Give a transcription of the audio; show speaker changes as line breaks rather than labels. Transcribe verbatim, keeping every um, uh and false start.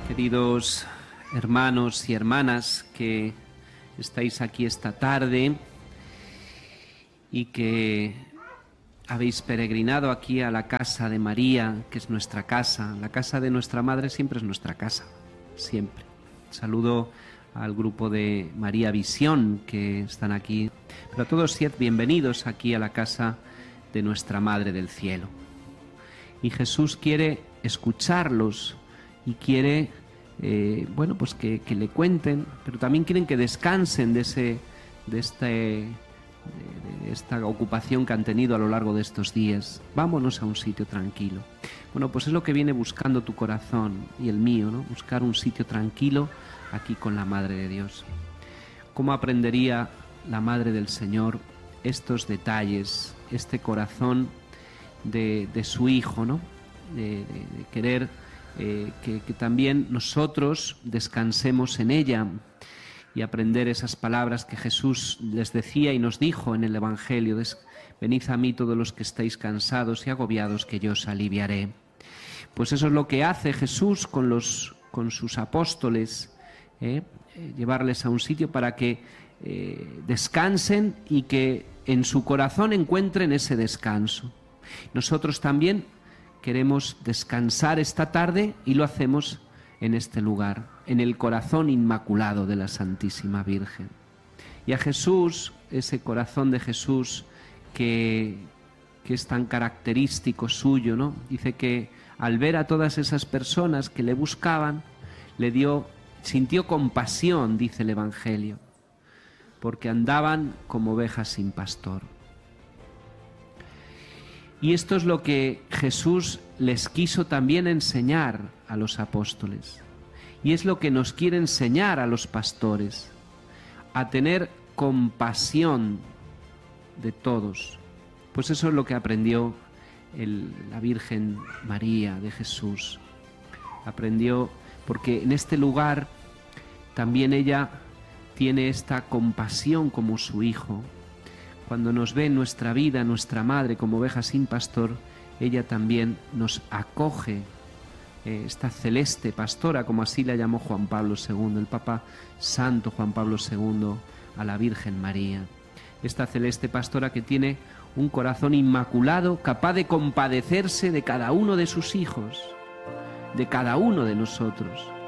Queridos hermanos y hermanas que estáis aquí esta tarde y que habéis peregrinado aquí a la casa de María, que es nuestra casa. La casa de nuestra Madre siempre es nuestra casa, siempre. Saludo al grupo de María Visión que están aquí. Pero a todos sed bienvenidos aquí a la casa de nuestra Madre del Cielo. Y Jesús quiere escucharlos y quiere, eh, bueno, pues que, que le cuenten, pero también quieren que descansen de, ese, de, este, de, de esta ocupación que han tenido a lo largo de estos días. Vámonos a un sitio tranquilo. Bueno, pues es lo que viene buscando tu corazón y el mío, ¿no? Buscar un sitio tranquilo aquí con la Madre de Dios. ¿Cómo aprendería la Madre del Señor estos detalles, este corazón de, de su Hijo, ¿no? De, de, de querer eh, que, que también nosotros descansemos en ella y aprender esas palabras que Jesús les decía y nos dijo en el Evangelio: venid a mí todos los que estáis cansados y agobiados, que yo os aliviaré. Pues eso es lo que hace Jesús con, los, con sus apóstoles, ¿eh? Llevarles a un sitio para que eh, descansen y que en su corazón encuentren ese descanso. Nosotros también queremos descansar esta tarde y lo hacemos en este lugar, en el corazón inmaculado de la Santísima Virgen. Y a Jesús, ese corazón de Jesús que, que es tan característico suyo, ¿no? Dice que al ver a todas esas personas que le buscaban, le dio, sintió compasión, dice el Evangelio, porque andaban como ovejas sin pastor. Y esto es lo que Jesús les quiso también enseñar a los apóstoles. Y es lo que nos quiere enseñar a los pastores, a tener compasión de todos. Pues eso es lo que aprendió el, la Virgen María de Jesús. Aprendió, porque en este lugar también ella tiene esta compasión como su Hijo. Cuando nos ve en nuestra vida, nuestra Madre, como oveja sin pastor, ella también nos acoge, eh, esta celeste pastora, como así la llamó Juan Pablo segundo, el Papa Santo Juan Pablo segundo, a la Virgen María. Esta celeste pastora que tiene un corazón inmaculado, capaz de compadecerse de cada uno de sus hijos, de cada uno de nosotros.